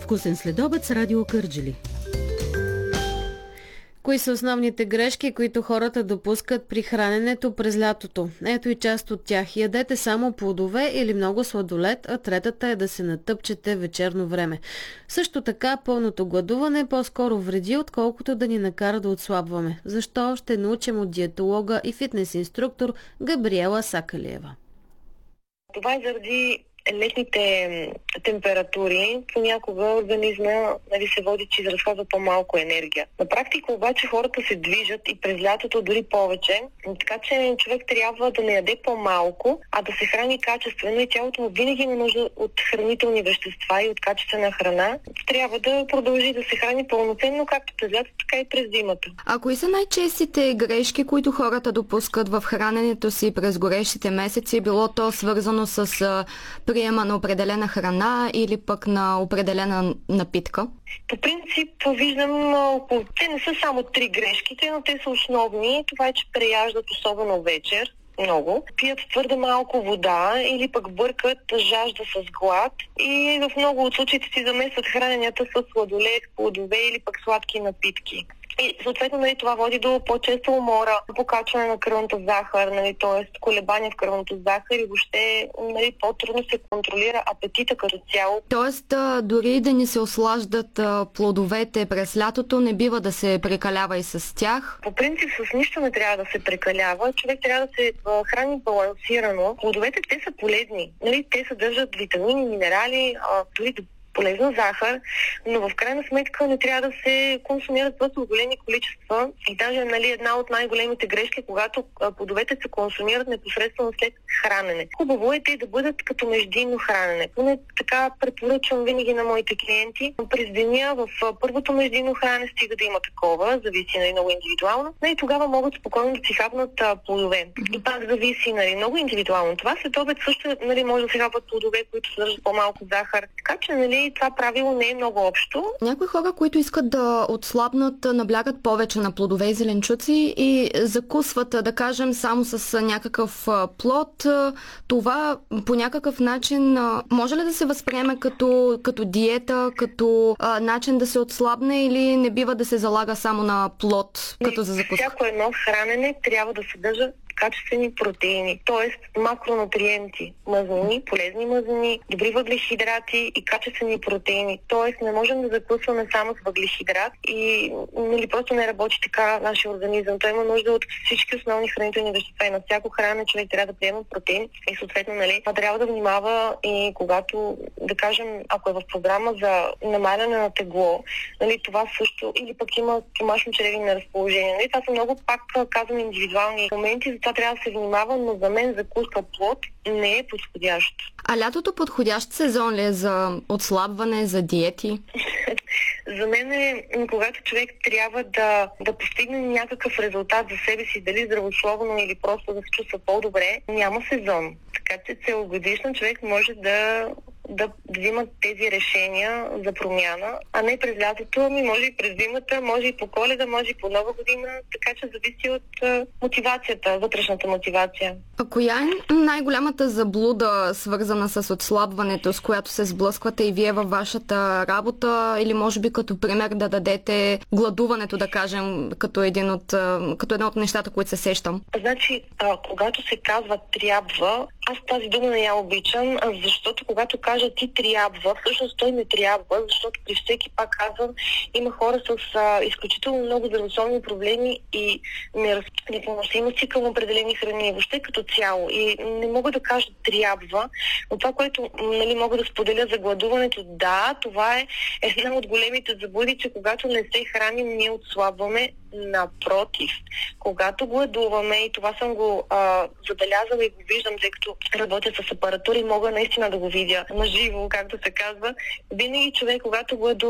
Вкусен следобед с Радио Кърджали. Кои са основните грешки, които хората допускат при храненето през лятото? Ето и част от тях. Ядете само плодове или много сладолед, а третата е да се натъпчете вечерно време. Също така, пълното гладуване по-скоро вреди, отколкото да ни накара да отслабваме. Защо? Ще научим от диетолога и фитнес инструктор Габриела Сакалиева. Това е заради летните температури. Понякога организма се води, че изразходва по-малко енергия. На практика обаче хората се движат и през лятото дори повече, така че човек трябва да не яде по-малко, а да се храни качествено и тялото му винаги има нужда от хранителни вещества и от качествена храна. Трябва да продължи да се храни пълноценно, както през лятото, така и през зимата. А кои са най-честите грешки, които хората допускат в храненето си през горещите месеци? Било то свързано с приема на определена храна или пък на определена напитка? По принцип виждам, те не са само 3 грешките, но те са основни. Това е, че преяждат особено вечер много, пият твърде малко вода или пък бъркат жажда с глад и в много от случаите си замесват храненията с сладолед, плодове или пък сладки напитки. И съответно това води до по-често умора, покачване на кръвната захар, т.е. колебания в кръвната захар и въобще по-трудно се контролира апетита като цяло. Тоест дори да ни се ослаждат плодовете през лятото, не бива да се прекалява и с тях? По принцип с нищо не трябва да се прекалява. Човек трябва да се храни балансирано. Плодовете те са полезни. Те съдържат витамини, минерали, дори полезна захар, но в крайна сметка не трябва да се консумират просто в големи количества. И даже една от най-големите грешки, когато плодовете се консумират непосредствено след хранене. Хубаво е те да бъдат като междинно хранене. Поне така препоръчвам винаги на моите клиенти. През деня в първото междинно хранене стига да има такова, зависи много индивидуално, и тогава могат спокойно да си хапнат плодове. И пак зависи много индивидуално. Това след обед също може да се хапват плодове, които съдържат по-малко захар. Така че това правило не е много общо. Някои хора, които искат да отслабнат, наблягат повече на плодове и зеленчуци и закусват, да кажем, само с някакъв плод. Това по някакъв начин може ли да се възприеме като диета, като начин да се отслабне или не бива да се залага само на плод, като за закуска? Всяко едно хранене трябва да съдържа качествени протеини, т.е. макронутриенти, мазнини, полезни мазнини, добри въглехидрати и качествени протеини. Т.е. не можем да закусваме само с въглехидрат и просто не работи така нашия организъм. Той има нужда от всички основни хранителни вещества и на всяко хранене човек трябва да приема протеин и съответно трябва да внимава и когато, да кажем, ако е в програма за намаляне на тегло, това също, или пък има домашно чреви на разположение. Това са много, пак казвам, индивидуални моменти, това трябва да се внимава, но за мен закуска плод не е подходящо. А лятото подходящ сезон ли е за отслабване, за диети? За мен е, когато човек трябва да постигне някакъв резултат за себе си, дали здравословно или просто да се чувства по-добре, няма сезон. Така че целогодишно човек може да взимат тези решения за промяна, а не през лятото, може и през зимата, може и по Коледа, може и по Нова година, така че зависи от мотивацията, вътрешната мотивация. А коя е най-голямата заблуда, свързана с отслабването, с която се сблъсквате и вие във вашата работа, или може би като пример да дадете гладуването, да кажем, като едно от нещата, които се сещам? Значи, когато се казва трябва, аз тази дума не я обичам, защото когато кажа ти трябва, всъщност той не трябва, защото при всеки, пак казвам, има хора с изключително много здравословни проблеми и непоносимости към определени храни, въобще като цяло. И не мога да кажа трябва, но това, което мога да споделя за гладуването, да, това е една от големите заблуди, че когато не се храним, ние отслабваме. Напротив, когато гладуваме, и това съм го забелязала и го виждам, тъй като работя с апаратура и мога наистина да го видя наживо, както се казва, винаги човек, когато гладува,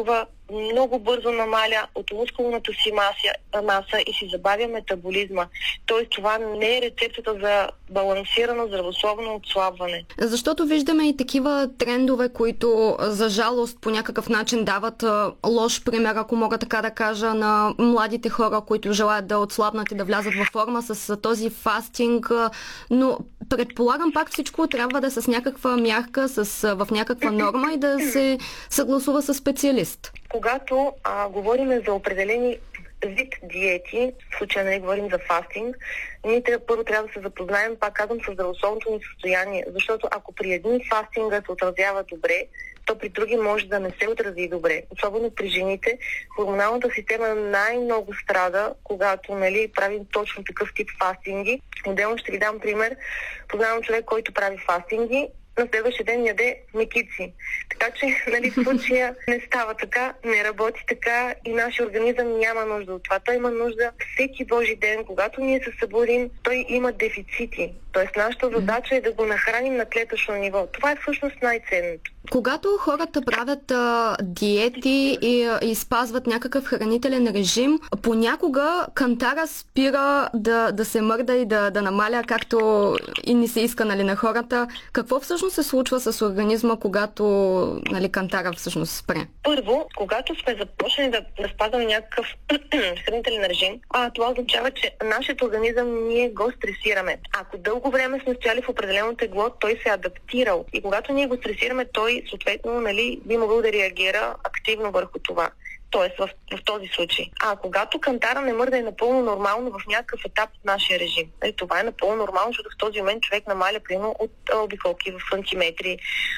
много бързо намаля от мускулната си маса и си забавя метаболизма. Тоест това не е рецептата за балансирано здравословно отслабване. Защото виждаме и такива трендове, които за жалост по някакъв начин дават лош пример, ако мога така да кажа, на младите хора, които желаят да отслабнат и да влязат във форма с този фастинг. Но предполагам пак всичко трябва да е с някаква мярка, в някаква норма и да се съгласува с специалист. Когато говорим за определени вид диети, в случая не говорим за фастинг, ние първо трябва да се запознаем, пак казвам, с здравословното ни състояние, защото ако при едни фастинга се отразява добре, то при други може да не се отрази добре. Особено при жените, хормоналната система най-много страда, когато правим точно такъв тип фастинги. Отделно ще ви дам пример. Познавам човек, който прави фастинги, на следващия ден яде мекици. Така че, в случая не става така, не работи така и нашия организъм няма нужда от това. Той има нужда всеки Божи ден, когато ние се събудим, той има дефицити. Тоест, нашата задача е да го нахраним на клетъчно ниво. Това е всъщност най-ценното. Когато хората правят диети и спазват някакъв хранителен режим, понякога кантара спира да се мърда и да намаля, както и не се иска на хората. Какво всъщност се случва с организма, когато кантара всъщност спре? Първо, когато сме започнали да спазваме някакъв хранителен режим, това означава, че нашият организъм ние го стресираме. Ако дълго време сме стояли в определено тегло, той се е адаптирал. И когато ние го стресираме, той съответно би могъл да реагира активно върху това. Тоест в този случай. Когато кантара не мърда е напълно нормално в някакъв етап от нашия режим. Това е напълно нормално, защото в този момент човек намаля примерно от обиколки в сантиметри,